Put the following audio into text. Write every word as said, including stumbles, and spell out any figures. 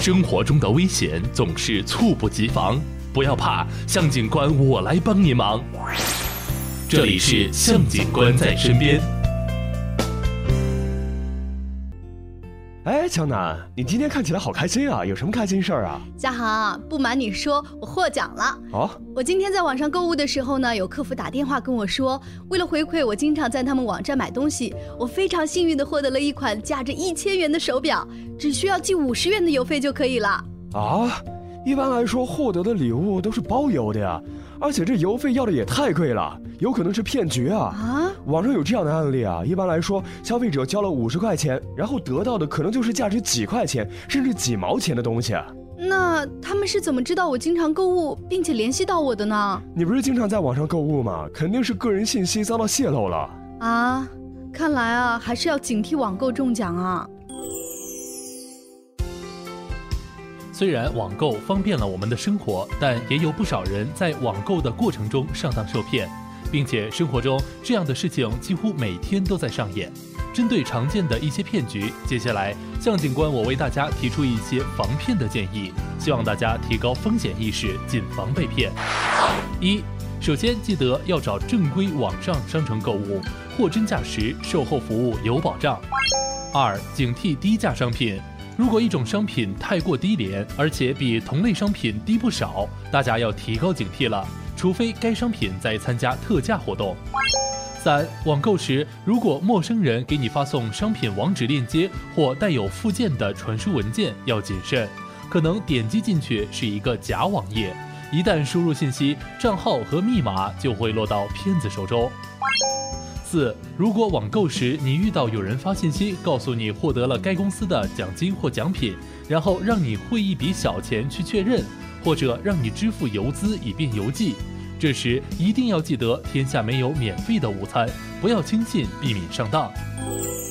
生活中的危险总是猝不及防，不要怕，向警官我来帮您忙。这里是向警官在身边。 哎，江南，你今天看起来好开心啊，有什么开心事儿啊？ 嘉航，不瞒你说，我获奖了。 哦， 我今天在网上购物的时候呢，有客服打电话跟我说，为了回馈我经常在他们网站买东西，我非常幸运地获得了一款价值一千元的手表，只需要寄五十元的邮费就可以了。 啊，一般来说获得的礼物都是包邮的呀，而且这邮费要的也太贵了，有可能是骗局啊！ 啊， 网上有这样的案例啊，一般来说，消费者交了五十块钱，然后得到的可能就是价值几块钱，甚至几毛钱的东西啊。 那他们是怎么知道我经常购物，并且联系到我的呢？ 你不是经常在网上购物吗？肯定是个人信息遭到泄露了。 啊，看来啊，还是要警惕网购中奖啊。 虽然网购方便了我们的生活，但也有不少人在网购的过程中上当受骗，并且生活中这样的事情几乎每天都在上演。针对常见的一些骗局，接下来向警官我为大家提出一些防骗的建议，希望大家提高风险意识，谨防被骗。一、首先记得要找正规网上商城购物，货真价实，售后服务有保障。二、警惕低价商品。如果一种商品太过低廉，而且比同类商品低不少，大家要提高警惕了，除非该商品在参加特价活动。三、网购时，如果陌生人给你发送商品网址链接或带有附件的传输文件，要谨慎，可能点击进去是一个假网页，一旦输入信息，账号和密码就会落到骗子手中。四、如果网购时你遇到有人发信息告诉你获得了该公司的奖金或奖品，然后让你汇一笔小钱去确认，或者让你支付邮资以便邮寄，这时一定要记得天下没有免费的午餐，不要轻信，避免上当。